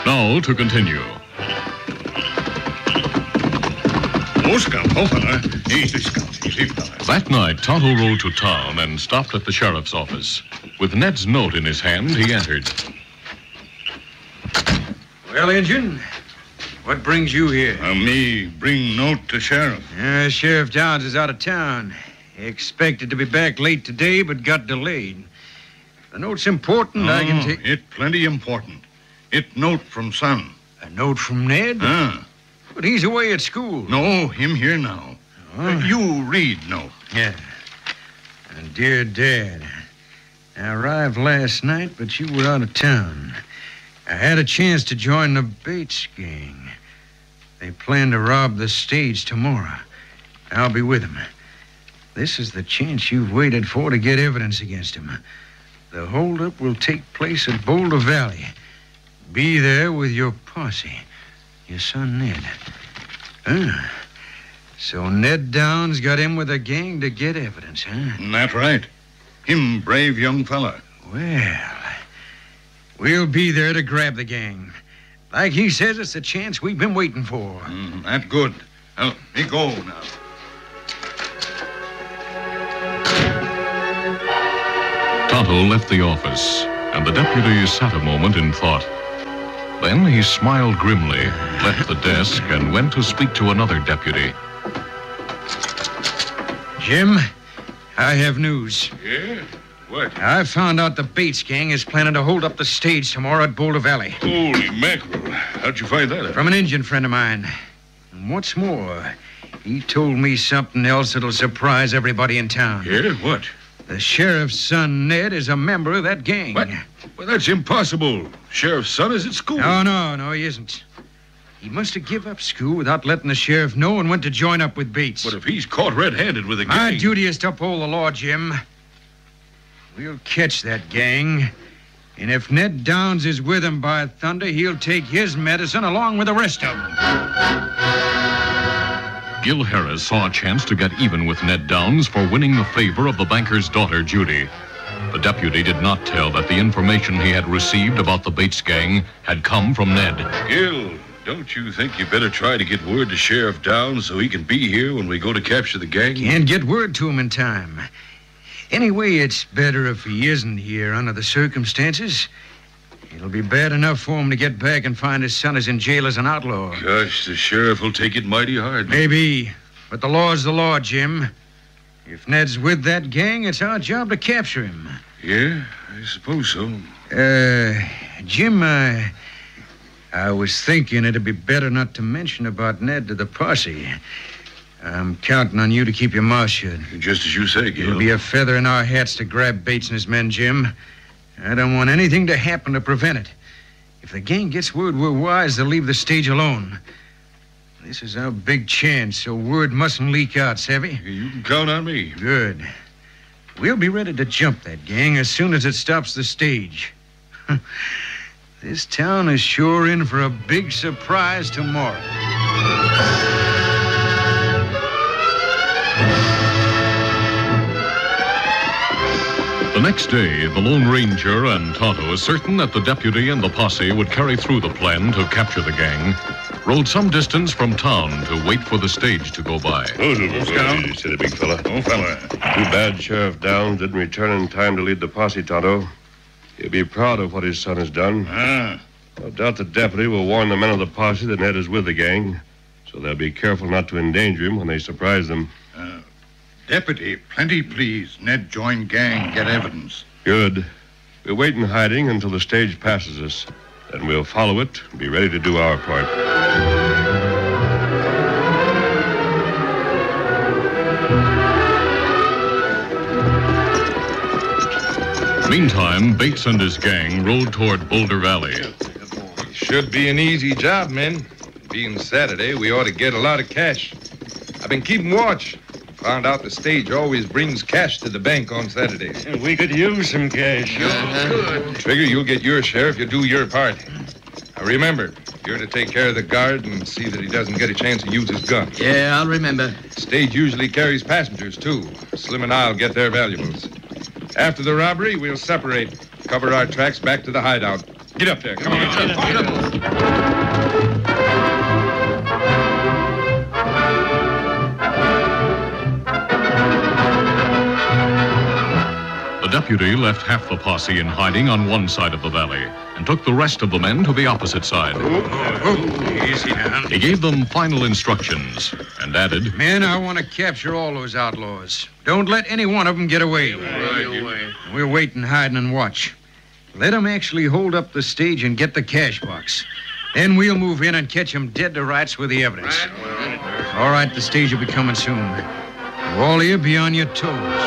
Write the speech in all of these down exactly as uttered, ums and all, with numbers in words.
Now to continue. Oh, Scout. Oh, fella. Easy, Scout. Easy, fella. That night, Tonto rode to town and stopped at the sheriff's office. With Ned's note in his hand, he entered. Well, Injun, what brings you here? Uh, me bring note to sheriff. Uh, Sheriff Downs is out of town. He expected to be back late today, but got delayed. The note's important. Oh, I can take... It plenty important. It note from son. A note from Ned? Ah. But he's away at school. No, him here now. Oh. Uh, you read note. Yeah. And dear Dad, I arrived last night, but you were out of town. I had a chance to join the Bates gang. They plan to rob the stage tomorrow. I'll be with them. This is the chance you've waited for to get evidence against him. The holdup will take place at Boulder Valley. Be there with your posse. Your son, Ned. Ah. So Ned Downs got in with a gang to get evidence, huh? That's right. Him brave young fella. Well, we'll be there to grab the gang. Like he says, it's the chance we've been waiting for. Mm, that good. Well, me go now. Tonto left the office, and the deputy sat a moment in thought. Then he smiled grimly, left the desk, and went to speak to another deputy. Jim, I have news. Yeah? What? I found out the Bates gang is planning to hold up the stage tomorrow at Boulder Valley. Holy mackerel. How'd you find that out? From an Indian friend of mine. And what's more, he told me something else that'll surprise everybody in town. Yeah? What? The sheriff's son, Ned, is a member of that gang. What? Well, that's impossible. Sheriff's son is at school. No, no, no, he isn't. He must have given up school without letting the sheriff know and went to join up with Bates. But if he's caught red-handed with a gang... My duty is to uphold the law, Jim. We'll catch that gang. And if Ned Downs is with him by thunder, he'll take his medicine along with the rest of them. Gil Harris saw a chance to get even with Ned Downs for winning the favor of the banker's daughter, Judy. The deputy did not tell that the information he had received about the Bates gang had come from Ned. Gil, don't you think you better try to get word to Sheriff Downs so he can be here when we go to capture the gang? Can't get word to him in time. Anyway, it's better if he isn't here under the circumstances. It'll be bad enough for him to get back and find his son is in jail as an outlaw. Gosh, the sheriff will take it mighty hard. Maybe, but the law's the law, Jim. If Ned's with that gang, it's our job to capture him. Yeah, I suppose so. Uh, Jim, I, I was thinking it'd be better not to mention about Ned to the posse. I'm counting on you to keep your mouth shut. Just as you say, Gil. It'll be a feather in our hats to grab Bates and his men, Jim. I don't want anything to happen to prevent it. If the gang gets word we're wise, they'll leave the stage alone. This is our big chance, so word mustn't leak out, savvy? You can count on me. Good. We'll be ready to jump that gang as soon as it stops the stage. This town is sure in for a big surprise tomorrow. The next day, the Lone Ranger and Tonto, is certain that the deputy and the posse would carry through the plan to capture the gang, rode some distance from town to wait for the stage to go by. Oh, Scout. Said a big fella. Oh, fella. Too bad Sheriff Downs didn't return in time to lead the posse, Tonto. He'll be proud of what his son has done. Ah. No doubt the deputy will warn the men of the posse that Ned is with the gang, so they'll be careful not to endanger him when they surprise them. Uh, deputy, plenty please. Ned join gang, get evidence. Good. We'll wait in hiding until the stage passes us. Then we'll follow it and be ready to do our part. Meantime, Bates and his gang rode toward Boulder Valley. Should be an easy job, men. Being Saturday, we ought to get a lot of cash. I've been keeping watch. Found out the stage always brings cash to the bank on Saturdays. We could use some cash. Good. Figure you'll get your share if you do your part. Now remember, you're to take care of the guard and see that he doesn't get a chance to use his gun. Yeah, I'll remember. Stage usually carries passengers, too. Slim and I'll get their valuables. After the robbery, we'll separate, cover our tracks back to the hideout. Get up there. Come on. Get up, get up. Get up. The deputy left half the posse in hiding on one side of the valley and took the rest of the men to the opposite side. Oh, oh, easy now. He gave them final instructions and added, Men, I want to capture all those outlaws. Don't let any one of them get away. Right. We'll wait and hide and watch. Let them actually hold up the stage and get the cash box. Then we'll move in and catch them dead to rights with the evidence. Right. All right, the stage will be coming soon. You all here be on your toes.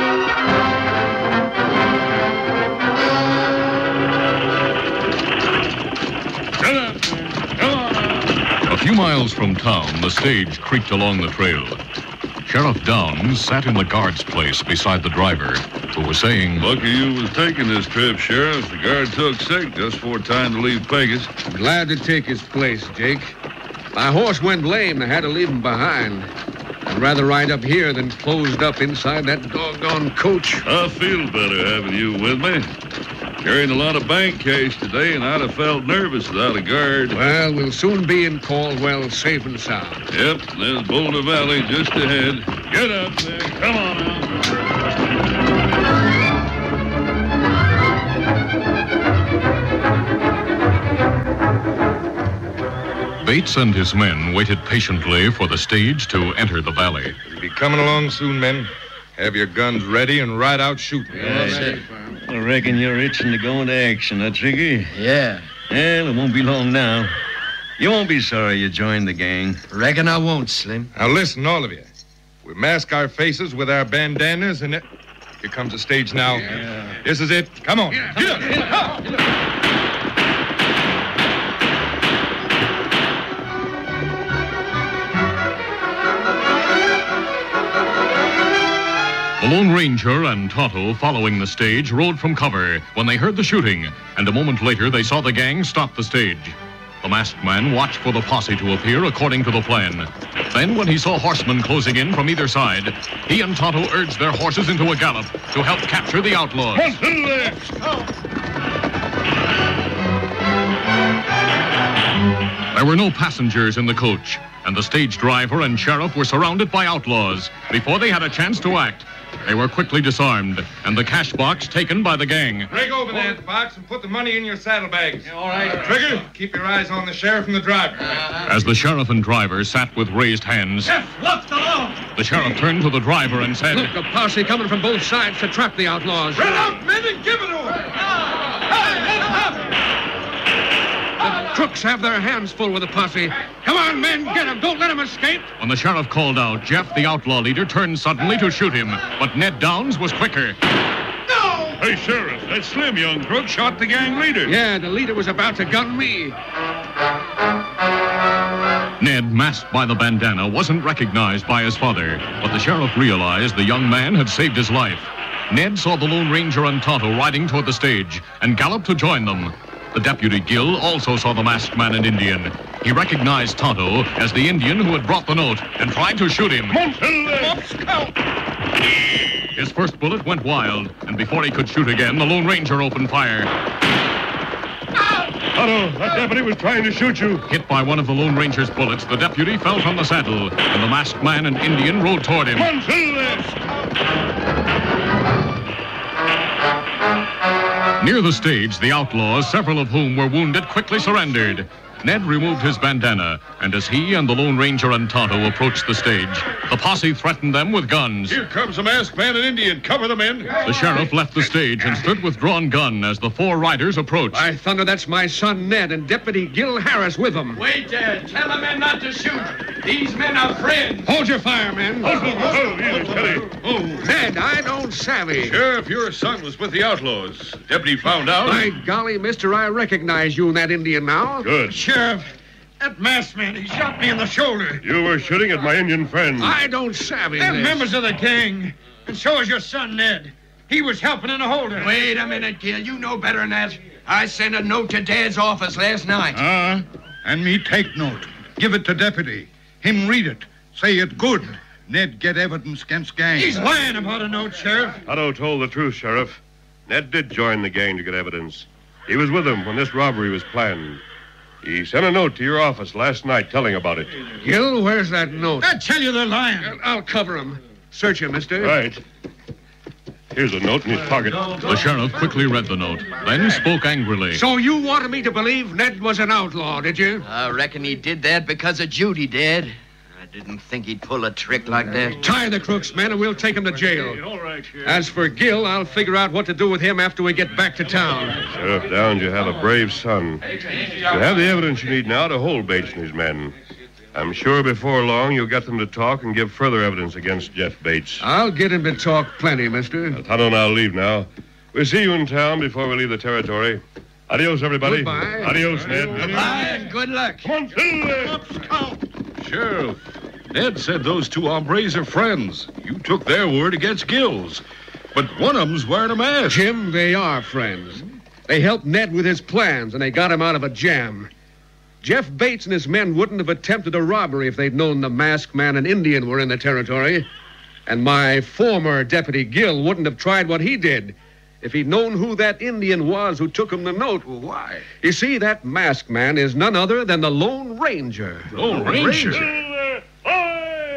A few miles from town, the stage creaked along the trail. Sheriff Downs sat in the guard's place beside the driver, who was saying, Lucky you was taking this trip, Sheriff. The guard took sick just before time to leave Pecos. Glad to take his place, Jake. My horse went lame. I had to leave him behind. I'd rather ride up here than closed up inside that doggone coach. I feel better having you with me. Carrying a lot of bank cash today, and I'd have felt nervous without a guard. Well, we'll soon be in Caldwell, safe and sound. Yep, there's Boulder Valley just ahead. Get up there. Come on out. Bates and his men waited patiently for the stage to enter the valley. It'll be coming along soon, men. Have your guns ready and ride out shooting. Yes, I reckon you're itching to go into action, huh, Tricky? Yeah. Well, it won't be long now. You won't be sorry you joined the gang. Reckon I won't, Slim. Now listen, all of you. We mask our faces with our bandanas and it... Here comes the stage now. Yeah. This is it. Come on. Yeah. Get up. Get up. Get up. The Lone Ranger and Tonto, following the stage, rode from cover when they heard the shooting, and a moment later they saw the gang stop the stage. The masked man watched for the posse to appear according to the plan. Then, when he saw horsemen closing in from either side, he and Tonto urged their horses into a gallop to help capture the outlaws. There were no passengers in the coach, and the stage driver and sheriff were surrounded by outlaws before they had a chance to act. They were quickly disarmed, and the cash box taken by the gang. Break open that box and put the money in your saddlebags. Yeah, all right. Uh, Trigger, keep your eyes on the sheriff and the driver. As the sheriff and driver sat with raised hands, Jeff, what's the law? The sheriff turned to the driver and said, Look, a posse coming from both sides to trap the outlaws. Run out, men, and give it to them! The crooks have their hands full with the posse. Come on, men, get them. Don't let them escape. When the sheriff called out, Jeff, the outlaw leader, turned suddenly to shoot him, but Ned Downs was quicker. No! Hey, Sheriff, that slim young crook shot the gang leader. Yeah, the leader was about to gun me. Ned, masked by the bandana, wasn't recognized by his father, but the sheriff realized the young man had saved his life. Ned saw the Lone Ranger and Tonto riding toward the stage and galloped to join them. The deputy, Gill, also saw the masked man and Indian. He recognized Tonto as the Indian who had brought the note and tried to shoot him. His first bullet went wild, and before he could shoot again, the Lone Ranger opened fire. Tonto, that deputy was trying to shoot you. Hit by one of the Lone Ranger's bullets, the deputy fell from the saddle, and the masked man and Indian rode toward him. Near the stage, the outlaws, several of whom were wounded, quickly surrendered. Ned removed his bandana, and as he and the Lone Ranger and Tonto approached the stage, the posse threatened them with guns. Here comes a masked man and Indian. Cover the men. The sheriff left the stage and stood with drawn gun as the four riders approached. By thunder, that's my son, Ned, and Deputy Gil Harris with him. Wait there. Tell the men not to shoot. These men are friends. Hold your fire, men. Oh, oh, easy, steady. Oh, Ned, I don't savvy. Sheriff, your son was with the outlaws. Deputy found out. By golly, mister, I recognize you and that Indian now. Good. Sheriff, that masked man, he shot me in the shoulder. You were shooting at my Indian friend. I don't savvy They're this. members of the gang, and so is your son, Ned. He was helping in the holder. Wait a minute, Gil. You know better than that. I sent a note to Dad's office last night. Ah, and me take note. Give it to deputy. Him read it. Say it good. Ned get evidence against gang. He's lying about a note, Sheriff. Tonto told the truth, Sheriff. Ned did join the gang to get evidence. He was with them when this robbery was planned. He sent a note to your office last night telling about it. Gil, where's that note? I tell you they're lying. I'll cover him. Search him, mister. Right. Here's a note in his pocket. The sheriff quickly read the note, then spoke angrily. So you wanted me to believe Ned was an outlaw, did you? I reckon he did that because of Judy, Dad. I didn't think he'd pull a trick like that. Tie the crooks, men, and we'll take him to jail. All right, Sheriff. As for Gil, I'll figure out what to do with him after we get back to town. Sheriff Downs, you have a brave son. You have the evidence you need now to hold Bates and his men. I'm sure before long you'll get them to talk and give further evidence against Jeff Bates. I'll get him to talk plenty, mister. Well, Tonto and I'll leave now. We'll see you in town before we leave the territory. Adios, everybody. Goodbye. Adios, Ned. Bye and good luck. Come on, Phil. Sheriff, Ned said those two hombres are friends. You took their word against Gil's. But one of them's wearing a mask. Jim, they are friends. They helped Ned with his plans, and they got him out of a jam. Jeff Bates and his men wouldn't have attempted a robbery if they'd known the masked man and Indian were in the territory. And my former Deputy Gil wouldn't have tried what he did if he'd known who that Indian was who took him the note. Well, why? You see, that masked man is none other than the Lone Ranger. Lone Ranger?